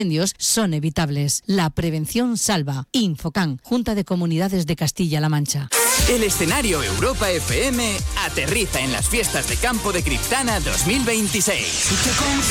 incendios son evitables. La prevención salva. Infocan, Junta de Comunidades de Castilla-La Mancha. El escenario Europa FM aterriza en las fiestas de campo de Criptana 2026.